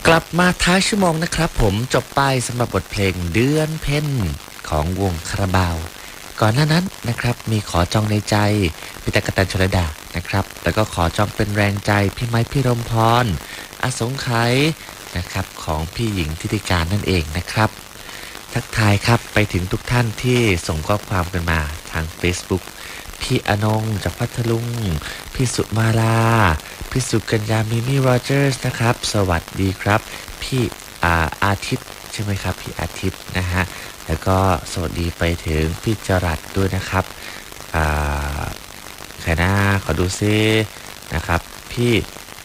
กลับมาท้ายชั่วโมงนะครับผมจบไปสำหรับบทเพลงเดือนเพ็ญของวงคาราบาวก่อนหน้านั้นนะครับมีขอจองในใจพี่ตั๊กกะแตนชลดานะครับแล้วก็ขอจองเป็นแรงใจพี่ไม้พี่รมพรอสงไขยนะครับของพี่หญิงทิติการนั่นเองนะครับทักทายครับไปถึงทุกท่านที่ส่งข้อความกันมาทาง Facebook พี่อนงจากพัทลุงพี่สุมาลาพี่สุกัญญามิมี่โรเจอร์สนะครับสวัสดีครับพี่อาทิตย์ใช่ไหมครับพี่อาทิตย์นะฮะแล้วก็สวัสดีไปถึงพี่จรัสด้วยนะครับใครนะขอดูซินะครับพี่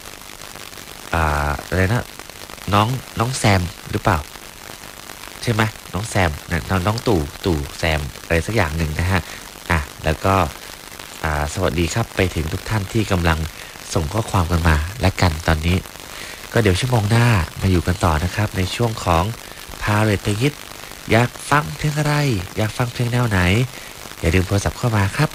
อะไรนะน้องแซมหรือเปล่าใช่ไหมน้องแซมน้องตู่แซมอะไรสักอย่างหนึ่งนะฮะแล้วก็สวัสดีครับไปถึงทุกท่านที่กำลังส่งข้อความกันมาและกันตอนนี้ก็เดี๋ยวชั่วโมงหน้ามาอยู่กันต่อนะครับในช่วงของพาเรตยิตอยากฟังเพลงอะไรอยากฟังเพลงแนวไหนอย่าลืมโทรศัพท์เข้ามาครับ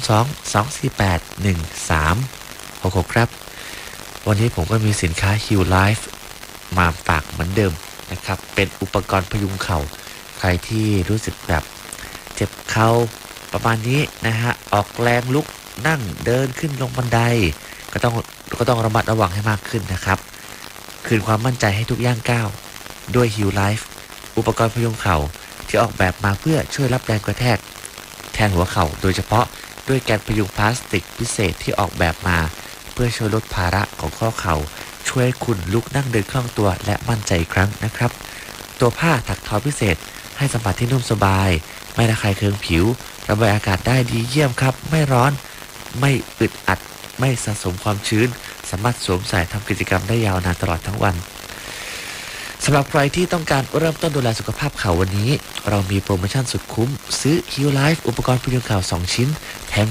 02-248-1366ครับวันนี้ผมก็มีสินค้า Heal Life มาฝากเหมือนเดิมนะครับเป็นอุปกรณ์พยุงเข่าใครที่รู้สึกแบบเจ็บเข่าประมาณนี้นะฮะออกแรงลุกนั่งเดินขึ้นลงบันไดก็ต้องระมัดระวังให้มากขึ้นนะครับคืนความมั่นใจให้ทุกย่างก้าวด้วย Heal Life อุปกรณ์พยุงเข่าที่ออกแบบมาเพื่อช่วยรับแรงกระแทกแทนหัวเข่าโดยเฉพาะด้วยแกนพยุงพลาสติกพิเศษที่ออกแบบมาเพื่อช่วยลดภาระของข้อเข่าช่วยให้คุณลุกนั่งเดินคล่องตัวและมั่นใจอีกครั้งนะครับตัวผ้าถักทอพิเศษให้สัมผัสที่นุ่มสบายไม่ระคายเคืองผิวระบายอากาศได้ดีเยี่ยมครับไม่ร้อนไม่อึดอัดไม่สะสมความชื้นสามารถสวมใส่ทำกิจกรรมได้ยาวนานตลอดทั้งวันสำหรับใครที่ต้องการเริ่มต้นดูแลสุขภาพเข่าวันนี้เรามีโปรโมชั่นสุดคุ้มซื้อ Heal Life อุปกรณ์พยุงเข่า2ชิ้นแถม